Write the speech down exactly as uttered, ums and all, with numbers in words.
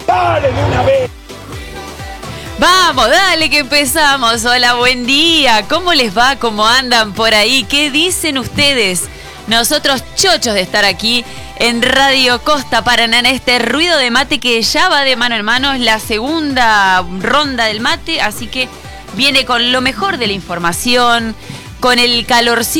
¡Dale de una vez! Vamos, dale que empezamos. Hola, buen día. ¿Cómo les va? ¿Cómo andan por ahí? ¿Qué dicen ustedes? Nosotros chochos de estar aquí en Radio Costa Paraná, en este ruido de mate que ya va de mano en mano. Es la segunda ronda del mate, así que viene con lo mejor de la información, con el calorcito